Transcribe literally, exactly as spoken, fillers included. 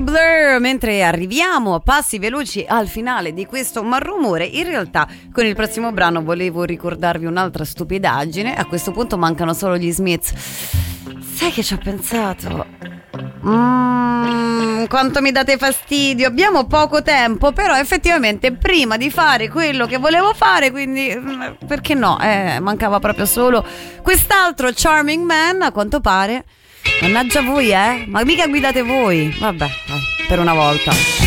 Blur. Mentre arriviamo a passi veloci al finale di questo Malrumore, in realtà con il prossimo brano volevo ricordarvi un'altra stupidaggine. A questo punto mancano solo gli Smiths. Sai che ci ho pensato? Mmm, quanto mi date fastidio. Abbiamo poco tempo, però effettivamente prima di fare quello che volevo fare, quindi perché no? Eh, mancava proprio solo quest'altro Charming Man, a quanto pare. Mannaggia voi, eh? Ma mica guidate voi. Vabbè, dai, per una volta.